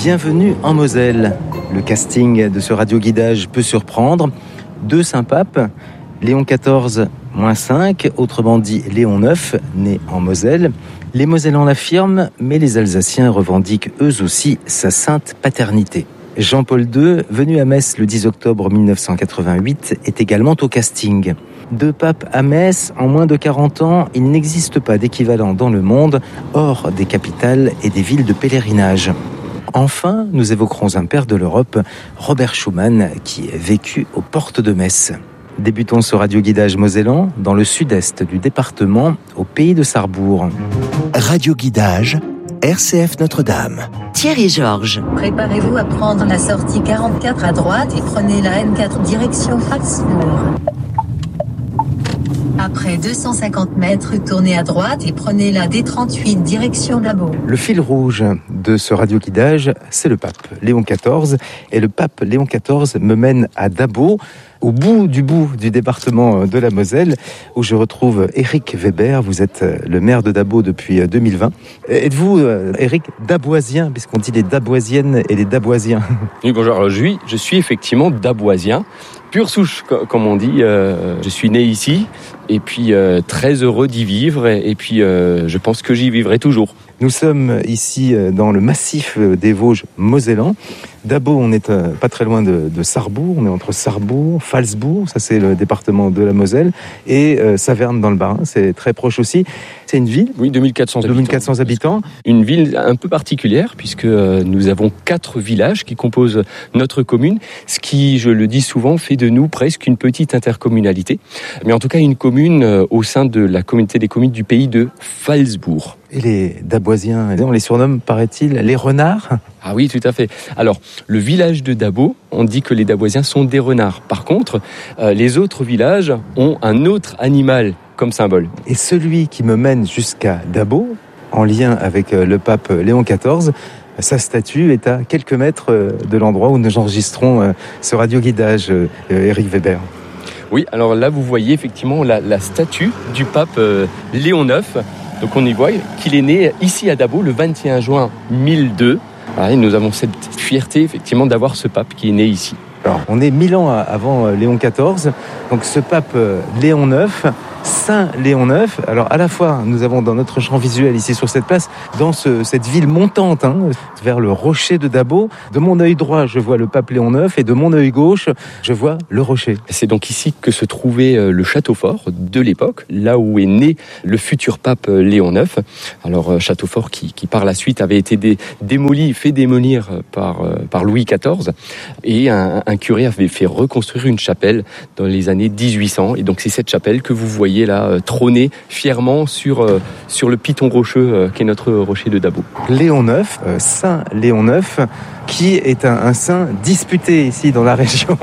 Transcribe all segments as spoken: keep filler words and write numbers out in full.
Bienvenue en Moselle. Le casting de ce radioguidage peut surprendre. Deux saints papes, Léon quatorze moins cinq, autrement dit Léon neuf, né en Moselle. Les Mosellans l'affirment, mais les Alsaciens revendiquent eux aussi sa sainte paternité. Jean-Paul deux, venu à Metz le dix octobre mille neuf cent quatre-vingt-huit, est également au casting. Deux papes à Metz en moins de quarante ans, il n'existe pas d'équivalent dans le monde, hors des capitales et des villes de pèlerinage. Enfin, nous évoquerons un père de l'Europe, Robert Schuman, qui est vécu aux portes de Metz. Débutons ce radioguidage mosellan dans le sud-est du département, au pays de Sarrebourg. Radioguidage, R C F Notre-Dame. Thierry Georges. Préparez-vous à prendre la sortie quarante-quatre à droite et prenez la N quatre direction Strasbourg. Après deux cent cinquante mètres, tournez à droite et prenez la D trente-huit direction Dabo. Le fil rouge de ce radioguidage, c'est le pape Léon quatorze. Et le pape Léon quatorze me mène à Dabo, au bout du bout du département de la Moselle, où je retrouve Éric Weber. Vous êtes le maire de Dabo depuis deux mille vingt. Êtes-vous, Éric, daboisien, puisqu'on dit les daboisiennes et les daboisiens? Oui, bonjour. Alors, je, suis, je suis effectivement daboisien. Pure souche, comme on dit. Euh, je suis né ici et puis euh, très heureux d'y vivre et, et puis euh, je pense que j'y vivrai toujours. Nous sommes ici dans le massif des Vosges mosellans. Dabo, on est pas très loin de, de Sarrebourg. On est entre Sarrebourg, Phalsbourg, ça c'est le département de la Moselle, et euh, Saverne dans le Bas-Rhin, c'est très proche aussi. C'est une ville. Oui, deux mille quatre cents habitants. deux mille quatre cents habitants. Une ville un peu particulière puisque nous avons quatre villages qui composent notre commune, ce qui, je le dis souvent, fait de nous presque une petite intercommunalité. Mais en tout cas, une commune au sein de la communauté des communes du pays de Phalsbourg. Et les daboisiens, on les surnomme, paraît-il, les renards? Ah oui, tout à fait. Alors, le village de Dabo, on dit que les daboisiens sont des renards. Par contre, euh, les autres villages ont un autre animal comme symbole. Et celui qui me mène jusqu'à Dabo, en lien avec le pape Léon quatorze, sa statue est à quelques mètres de l'endroit où nous enregistrons ce radioguidage, Éric Weber. Oui, alors là, vous voyez effectivement la, la statue du pape euh, Léon neuf. Donc on y voit qu'il est né ici à Dabo le vingt et un juin mille deux. Et nous avons cette fierté effectivement d'avoir ce pape qui est né ici. Alors, on est mille ans avant Léon quatorze, donc ce pape Léon neuf, Saint Léon neuf. Alors à la fois, nous avons dans notre champ visuel ici sur cette place, dans ce, cette ville montante, hein, vers le rocher de Dabo. De mon œil droit, je vois le pape Léon neuf et de mon œil gauche, je vois le rocher. C'est donc ici que se trouvait le château fort de l'époque, là où est né le futur pape Léon neuf. Alors château fort qui, qui par la suite avait été dé, démoli, fait démolir par, par Louis quatorze, et un, un curé avait fait reconstruire une chapelle dans les années dix-huit cents. Et donc c'est cette chapelle que vous voyez là euh, trôner fièrement sur, euh, sur le piton rocheux euh, qui est notre rocher de Dabo. Léon neuf, euh, Saint Léon neuf, qui est un, un saint disputé ici dans la région.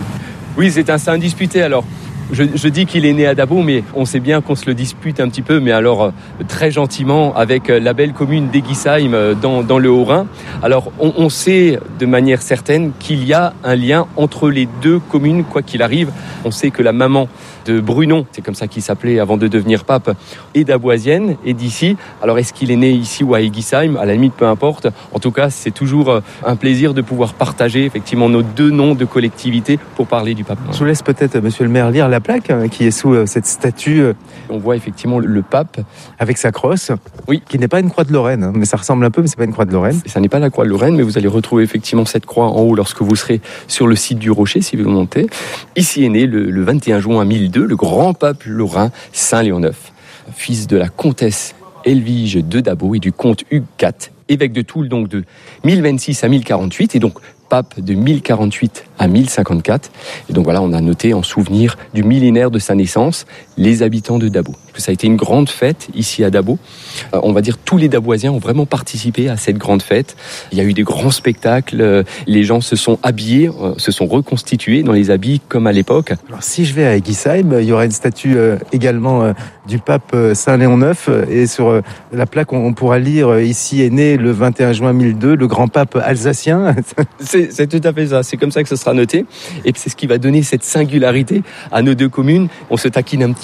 Oui, c'est un saint disputé. Alors, je, je dis qu'il est né à Dabo, mais on sait bien qu'on se le dispute un petit peu, mais alors euh, très gentiment avec la belle commune d'Egisheim euh, dans, dans le Haut-Rhin. Alors, on, on sait de manière certaine qu'il y a un lien entre les deux communes, quoi qu'il arrive. On sait que la maman de Brunon, c'est comme ça qu'il s'appelait avant de devenir pape, est daboisienne, et d'ici. Alors est-ce qu'il est né ici ou à Egisheim? À la limite, peu importe. En tout cas, c'est toujours un plaisir de pouvoir partager effectivement nos deux noms de collectivité pour parler du pape. Je vous laisse peut-être, monsieur le maire, lire la plaque qui est sous cette statue. On voit effectivement le pape avec sa crosse, oui, qui n'est pas une croix de Lorraine, mais ça ressemble un peu, mais c'est pas une croix de Lorraine. Ça n'est pas la croix de Lorraine, mais vous allez retrouver effectivement cette croix en haut lorsque vous serez sur le site du rocher, si vous montez. Ici est né le, le vingt et un juin mille deux, le grand pape lorrain Saint Léon neuf, fils de la comtesse Elvige de Dabo et du comte Hugues quatre, évêque de Toul donc de mille vingt-six à mille quarante-huit, et donc pape de mille quarante-huit à mille cinquante-quatre. Et donc voilà, on a noté en souvenir du millénaire de sa naissance les habitants de Dabo. Ça a été une grande fête ici à Dabo. Euh, on va dire tous les Daboisiens ont vraiment participé à cette grande fête. Il y a eu des grands spectacles, euh, les gens se sont habillés, euh, se sont reconstitués dans les habits comme à l'époque. Alors si je vais à Egisheim, il y aura une statue euh, également euh, du pape euh, Saint Léon neuf, euh, et sur euh, la plaque on, on pourra lire euh, ici est né le vingt et un juin mille deux, le grand pape alsacien. c'est, c'est tout à fait ça, c'est comme ça que ce sera noté, et c'est ce qui va donner cette singularité à nos deux communes. On se taquine un petit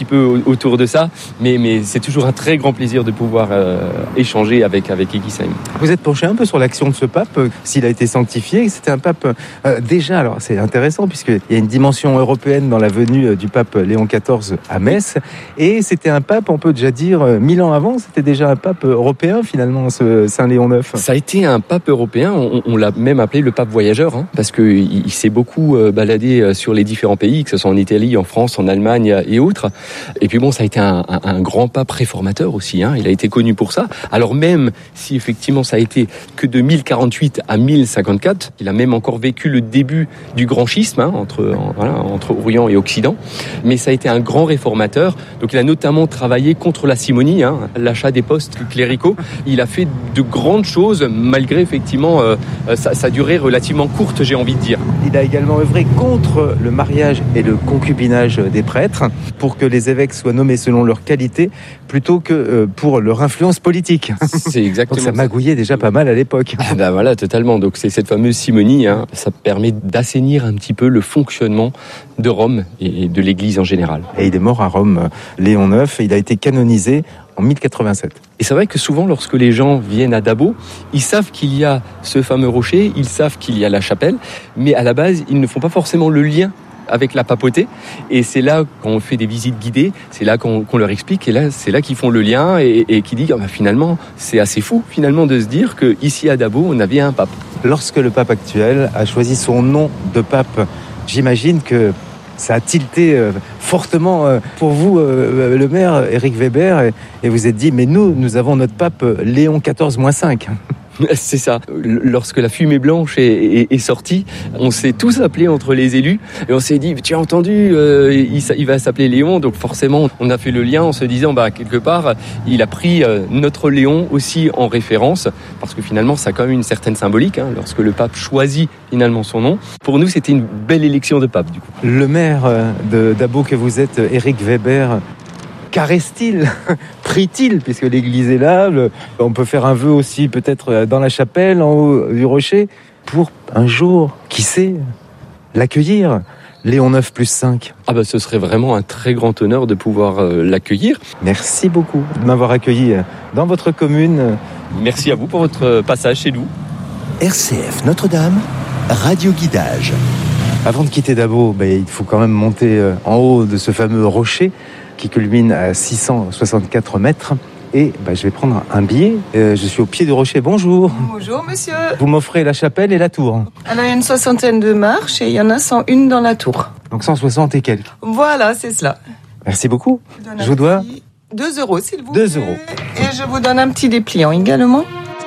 peu autour de ça, mais, mais c'est toujours un très grand plaisir de pouvoir euh, échanger avec, avec Eguisheim. Vous êtes penché un peu sur l'action de ce pape, euh, s'il a été sanctifié. C'était un pape euh, déjà, alors c'est intéressant puisqu'il y a une dimension européenne dans la venue euh, du pape Léon quatorze à Metz, et c'était un pape, on peut déjà dire, euh, mille ans avant, c'était déjà un pape européen finalement, ce Saint Léon neuf. Ça a été un pape européen, on, on l'a même appelé le pape voyageur, hein, parce qu'il il s'est beaucoup euh, baladé sur les différents pays, que ce soit en Italie, en France, en Allemagne et autres. Et puis bon, ça a été un, un, un grand pape réformateur aussi, hein. Il a été connu pour ça. Alors même si effectivement ça a été que de mille quarante-huit à mille cinquante-quatre, il a même encore vécu le début du grand schisme, hein, entre, en, voilà, entre Orient et Occident. Mais ça a été un grand réformateur. Donc il a notamment travaillé contre la simonie, hein, l'achat des postes cléricaux. Il a fait de grandes choses, malgré effectivement euh, sa, sa durée relativement courte, j'ai envie de dire. Il a également œuvré contre le mariage et le concubinage des prêtres, pour que les évêques soient nommés selon leur qualité, plutôt que pour leur influence politique. C'est exactement. Donc ça magouillait déjà pas mal à l'époque. Ah ben voilà, totalement. Donc c'est cette fameuse simonie, hein, ça permet d'assainir un petit peu le fonctionnement de Rome et de l'Église en général. Et il est mort à Rome, Léon neuf, et il a été canonisé en mille quatre-vingt-sept. Et c'est vrai que souvent, lorsque les gens viennent à Dabo, ils savent qu'il y a ce fameux rocher, ils savent qu'il y a la chapelle, mais à la base, ils ne font pas forcément le lien avec la papauté. Et c'est là, quand on fait des visites guidées, c'est là qu'on, qu'on leur explique, et là, c'est là qu'ils font le lien et, et qu'ils disent, oh, bah, finalement, c'est assez fou, finalement, de se dire qu'ici à Dabo, on avait un pape. Lorsque le pape actuel a choisi son nom de pape, j'imagine que ça a tilté euh, fortement euh, pour vous, euh, le maire Éric Weber, et, et vous êtes dit, mais nous, nous avons notre pape Léon quatorze moins cinq. C'est ça. Lorsque la fumée blanche est, est, est sortie, on s'est tous appelés entre les élus et on s'est dit, tu as entendu, euh, il, il va s'appeler Léon. Donc forcément, on a fait le lien en se disant, bah quelque part, il a pris euh, notre Léon aussi en référence, parce que finalement, ça a quand même une certaine symbolique, hein, lorsque le pape choisit finalement son nom. Pour nous, c'était une belle élection de pape, du coup. Le maire de Dabo que vous êtes, Éric Weber, caresse-t-il, prie-t-il, puisque l'église est là, le, on peut faire un vœu aussi peut-être dans la chapelle, en haut du rocher, pour un jour, qui sait, l'accueillir, Léon neuf plus cinq. Ah bah ce serait vraiment un très grand honneur de pouvoir euh, l'accueillir. Merci beaucoup de m'avoir accueilli dans votre commune. Merci à vous pour votre passage chez nous. R C F Notre-Dame, Radio Guidage. Avant de quitter Dabo, bah, il faut quand même monter en haut de ce fameux rocher qui culmine à six cent soixante-quatre mètres. Et bah, je vais prendre un billet. Euh, je suis au pied du rocher. Bonjour. Bonjour, monsieur. Vous m'offrez la chapelle et la tour. Alors, il y a une soixantaine de marches et il y en a cent un dans la tour. Donc cent soixante et quelques. Voilà, c'est cela. Merci beaucoup. Je, je vous dois deux euros, s'il vous plaît. deux plaît. euros. Et je vous donne un petit dépliant également.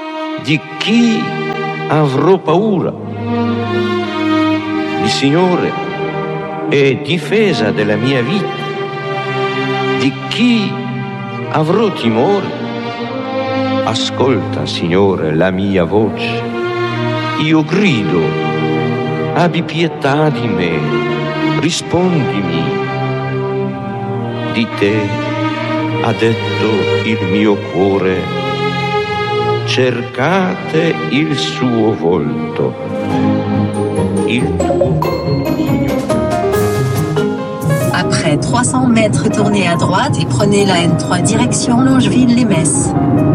Di chi avrò paura? Il Signore è difesa della mia vita. Di chi avrò timore? Ascolta, Signore, la mia voce. Io grido, abbi pietà di me, rispondimi. Di te ha detto il mio cuore, cercate il suo volto, il tuo, Signore. Après trois cents mètres, tournez à droite et prenez la N trois direction Longeville-les-Metz.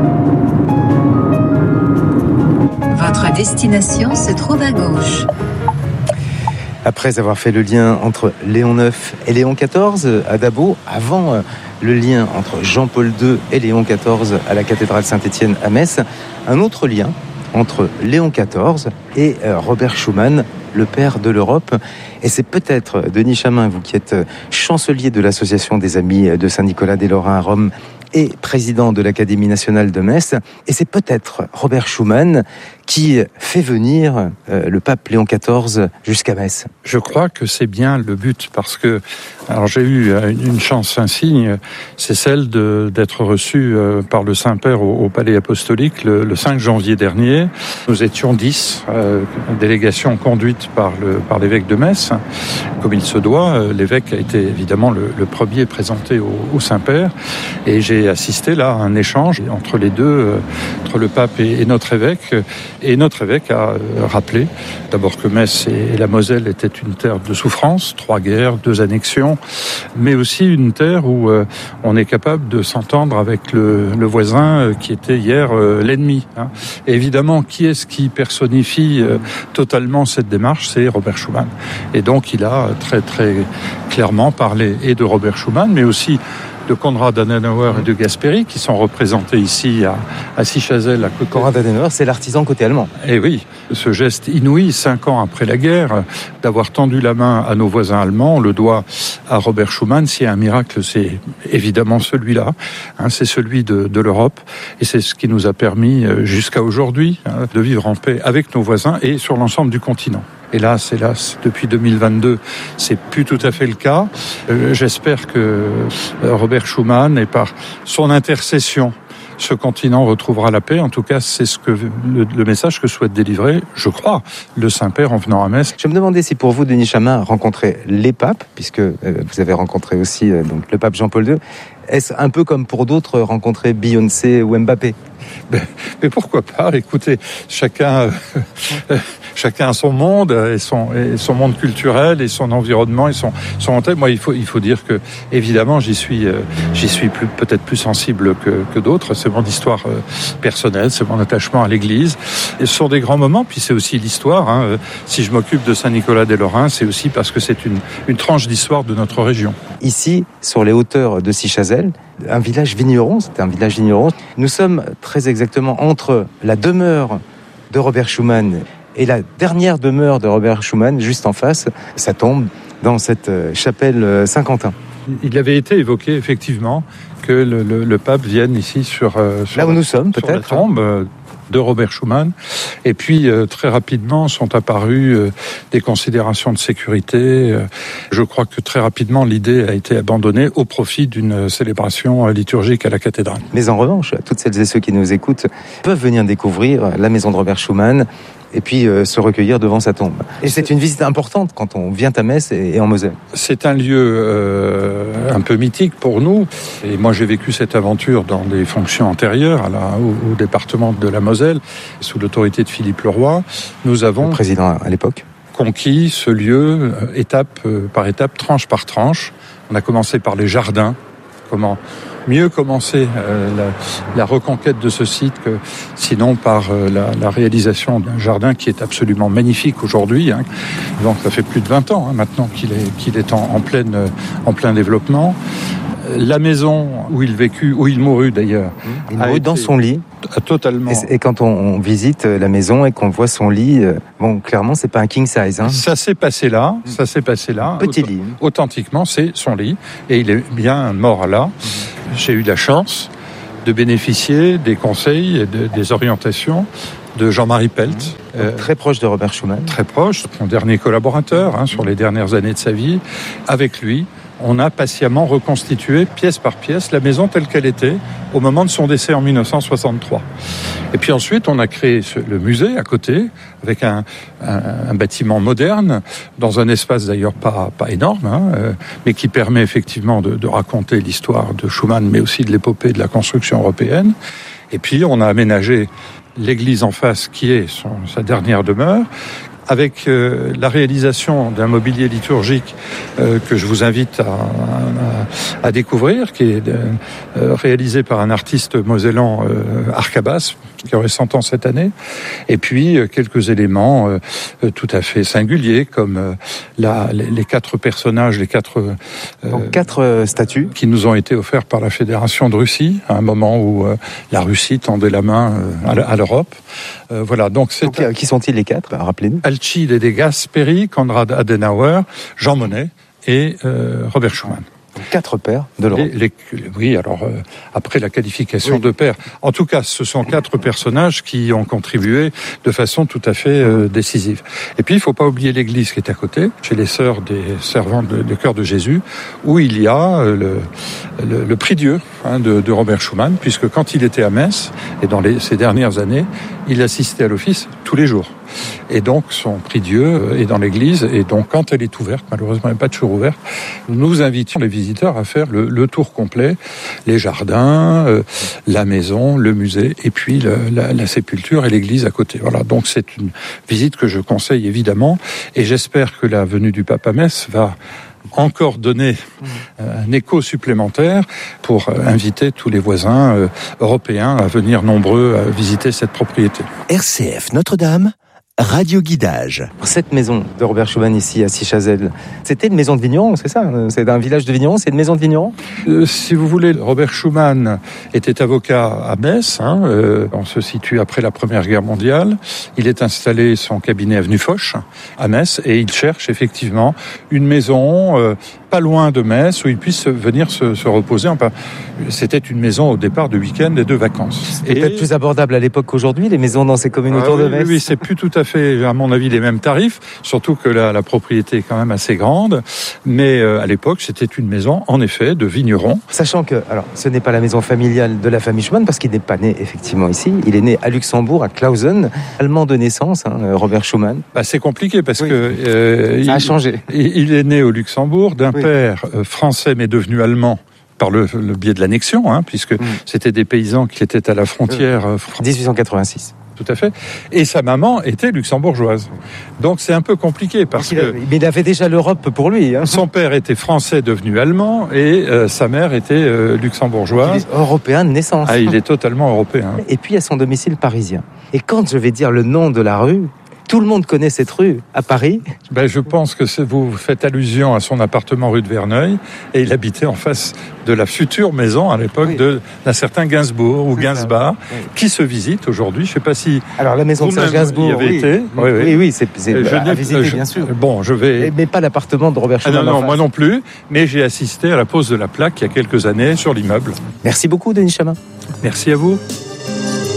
Votre destination se trouve à gauche. Après avoir fait le lien entre Léon neuf et Léon quatorze à Dabo, avant le lien entre Jean-Paul deux et Léon quatorze à la cathédrale Saint-Étienne à Metz, un autre lien entre Léon quatorze et Robert Schuman, le père de l'Europe. Et c'est peut-être, Denis Chamin, vous qui êtes chancelier de l'Association des Amis de Saint-Nicolas des Lorrains à Rome et président de l'Académie nationale de Metz, et c'est peut-être Robert Schuman qui fait venir euh, le pape Léon quatorze jusqu'à Metz. Je crois que c'est bien le but, parce que alors j'ai eu une chance insigne, c'est celle de, d'être reçu euh, par le Saint-Père au, au Palais Apostolique le, le cinq janvier dernier. Nous étions dix, euh, délégation conduite par, le, par l'évêque de Metz. Comme il se doit, euh, l'évêque a été évidemment le, le premier présenté au, au Saint-Père, et j'ai j'ai assisté là à un échange entre les deux, euh, entre le pape et, et notre évêque. Et notre évêque a euh, rappelé d'abord que Metz et, et la Moselle étaient une terre de souffrance, trois guerres, deux annexions, mais aussi une terre où euh, on est capable de s'entendre avec le, le voisin euh, qui était hier euh, l'ennemi. Hein. Et évidemment, qui est-ce qui personnifie euh, totalement cette démarche? C'est Robert Schuman. Et donc il a très très clairement parlé et de Robert Schuman, mais aussi de Konrad Adenauer et de Gasperi, qui sont représentés ici à, à Sichazel, à côté. Konrad Adenauer, c'est l'artisan côté allemand. Et oui, ce geste inouï, cinq ans après la guerre, d'avoir tendu la main à nos voisins allemands, on le doit à Robert Schuman. S'il y a un miracle, c'est évidemment celui-là, hein, c'est celui de, de l'Europe, et c'est ce qui nous a permis, jusqu'à aujourd'hui, hein, de vivre en paix avec nos voisins et sur l'ensemble du continent. Hélas, hélas, depuis deux mille vingt-deux, c'est plus tout à fait le cas. Euh, j'espère que euh, Robert Schuman, et par son intercession, ce continent retrouvera la paix. En tout cas, c'est ce que le, le message que souhaite délivrer, je crois, le Saint-Père en venant à Metz. Je me demandais si pour vous, Denis Chamin, rencontrer les papes, puisque euh, vous avez rencontré aussi euh, donc, le pape Jean-Paul deux, est-ce un peu comme pour d'autres rencontrer Beyoncé ou Mbappé? Mais, mais pourquoi pas? Écoutez, chacun, euh, chacun a son monde et son, et son monde culturel et son environnement et son, son thème. Moi, il faut, il faut dire que, évidemment, j'y suis, euh, j'y suis plus, peut-être plus sensible que, que d'autres. C'est mon histoire euh, personnelle, c'est mon attachement à l'Église. Et ce sont des grands moments, puis c'est aussi l'histoire. Hein. Si je m'occupe de Saint-Nicolas-des-Lorrains, c'est aussi parce que c'est une, une tranche d'histoire de notre région. Ici, sur les hauteurs de Sichazel, un village vigneron, c'était un village vigneron. Nous sommes très exactement entre la demeure de Robert Schuman et la dernière demeure de Robert Schuman, juste en face, ça tombe dans cette chapelle Saint-Quentin. Il avait été évoqué effectivement que le, le, le pape vienne ici sur, euh, sur là où nous sommes, sur peut-être la tombe euh, de Robert Schuman. Et puis euh, très rapidement sont apparues euh, des considérations de sécurité. Euh, je crois que très rapidement l'idée a été abandonnée au profit d'une célébration liturgique à la cathédrale. Mais en revanche, toutes celles et ceux qui nous écoutent peuvent venir découvrir la maison de Robert Schuman et puis euh, se recueillir devant sa tombe. Et c'est une visite importante quand on vient à Metz et, et en Moselle. C'est un lieu euh, un peu mythique pour nous. Et moi, j'ai vécu cette aventure dans des fonctions antérieures à la, au, au département de la Moselle, sous l'autorité de Philippe Leroy. Nous avons... Le président à l'époque. Conquis ce lieu, euh, étape euh, par étape, tranche par tranche. On a commencé par les jardins. Comment mieux commencer euh, la, la reconquête de ce site que sinon par euh, la, la réalisation d'un jardin qui est absolument magnifique aujourd'hui. Hein. Donc ça fait plus de vingt ans hein, maintenant qu'il est, qu'il est en, en, pleine, euh, en plein développement. La maison où il vécut, où il mourut d'ailleurs, il mourut dans son lit. Totalement. Et, et quand on, on visite la maison et qu'on voit son lit, euh, bon, clairement, c'est pas un king size. Hein. Ça s'est passé là, ça s'est passé là. Petit lit. Authentiquement, c'est son lit, et il est bien mort là. Mmh. J'ai eu la chance de bénéficier des conseils et de, des orientations de Jean-Marie Pelt. Mmh. Euh, très proche de Robert Schuman. Très proche, son dernier collaborateur hein, sur les dernières années de sa vie. Avec lui, on a patiemment reconstitué, pièce par pièce, la maison telle qu'elle était au moment de son décès en dix-neuf cent soixante-trois. Et puis ensuite, on a créé ce, le musée à côté, avec un, un, un bâtiment moderne, dans un espace d'ailleurs pas, pas énorme, hein, euh, mais qui permet effectivement de, de raconter l'histoire de Schuman, mais aussi de l'épopée de la construction européenne. Et puis, on a aménagé l'église en face, qui est son, sa dernière demeure, avec euh, la réalisation d'un mobilier liturgique euh, que je vous invite à, à, à découvrir, qui est euh, réalisé par un artiste mosellan, euh, Arcabas, qui aurait cent ans cette année, et puis euh, quelques éléments euh, tout à fait singuliers, comme euh, la, les, les quatre personnages, les quatre... Euh, Donc quatre euh, statues qui nous ont été offerts par la Fédération de Russie, à un moment où euh, la Russie tendait la main euh, à, à l'Europe. Euh, voilà, donc c'est... Donc, un... Qui sont-ils les quatre? Rappelez-nous. Alcide de Gasperi, Konrad Adenauer, Jean Monnet et euh, Robert Schuman. Quatre pères de l'Europe. Les, les, oui, alors euh, après la qualification oui. de père. En tout cas, ce sont quatre personnages qui ont contribué de façon tout à fait euh, décisive. Et puis, il ne faut pas oublier l'église qui est à côté, chez les sœurs des servantes de, de Cœur de Jésus, où il y a euh, le, le, le prix Dieu hein, de, de Robert Schuman, puisque quand il était à Metz, et dans les, ces dernières années, il assistait à l'office tous les jours. et donc son prie-dieu est dans l'église. Et donc, quand elle est ouverte, malheureusement, il n'y a pas de jour ouverte, nous invitions les visiteurs à faire le, le tour complet, les jardins, euh, la maison, le musée, et puis le, la, la sépulture et l'église à côté. Voilà, donc c'est une visite que je conseille évidemment, et j'espère que la venue du pape à Metz va encore donner un écho supplémentaire pour inviter tous les voisins européens à venir nombreux à visiter cette propriété. R C F Notre-Dame, Radio Guidage. Cette maison de Robert Schuman ici à Sichazel, c'était une maison de vignerons, c'est ça? C'est un village de vignerons, c'est une maison de vignerons? euh, Si vous voulez, Robert Schuman était avocat à Metz. Hein, euh, on se situe après la Première Guerre mondiale. Il est installé son cabinet avenue Foch à Metz et il cherche effectivement une maison euh, pas loin de Metz où il puisse venir se, se reposer. Enfin, c'était une maison au départ de week-end et de vacances. Et peut-être plus abordable à l'époque qu'aujourd'hui, les maisons dans ces communes autour ah, de oui, Metz. Oui, c'est plus tout à fait, à mon avis, les mêmes tarifs, surtout que la, la propriété est quand même assez grande. Mais euh, à l'époque, c'était une maison, en effet, de vignerons. Sachant que, alors, ce n'est pas la maison familiale de la famille Schuman, parce qu'il n'est pas né effectivement ici. Il est né à Luxembourg, à Clausen, allemand de naissance, hein, Robert Schuman. Bah, c'est compliqué parce oui. que euh, ça il, a changé. Il, il est né au Luxembourg d'un oui. père euh, français mais devenu allemand. Par le, le biais de l'annexion, hein, puisque mmh. c'était des paysans qui étaient à la frontière. Euh, dix-huit cent quatre-vingt-six. Tout à fait. Et sa maman était luxembourgeoise. Donc c'est un peu compliqué parce il que... A, mais il avait déjà l'Europe pour lui. Hein. Son père était français devenu allemand et euh, sa mère était euh, luxembourgeoise. Il est européen de naissance. Ah, il est totalement européen. Et puis à son domicile parisien. Et quand je vais dire le nom de la rue... Tout le monde connaît cette rue à Paris. Ben, je pense que vous faites allusion à son appartement rue de Verneuil et il habitait en face de la future maison à l'époque oui. de, d'un certain Gainsbourg ou Gainsbach oui. qui se visite aujourd'hui. Je ne sais pas si... Alors la maison de Serge Gainsbourg, y avez oui. été. Oui, oui, oui, oui c'est, c'est je à visiter je, bien sûr. Bon, je vais... Mais pas l'appartement de Robert Schuman. Ah non, non, moi non plus, mais j'ai assisté à la pose de la plaque il y a quelques années sur l'immeuble. Merci beaucoup Denis Chamin. Merci à vous.